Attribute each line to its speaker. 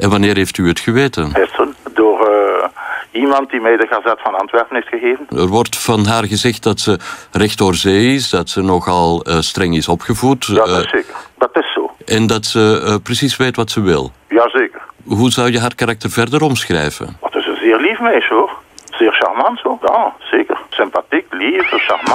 Speaker 1: En wanneer heeft u het geweten?
Speaker 2: Gisteren, door iemand die mij de Gazet van Antwerpen heeft gegeven.
Speaker 1: Er wordt van haar gezegd dat ze recht door zee is, dat ze nogal streng is opgevoed.
Speaker 2: Ja, dat is zeker. Dat is zo.
Speaker 1: En dat ze precies weet wat ze wil.
Speaker 2: Jazeker.
Speaker 1: Hoe zou je haar karakter verder omschrijven?
Speaker 2: Dat is een zeer lief meisje, hoor. Zeer charmant, zo. Ja, zeker. Sympathiek, lief, charmant.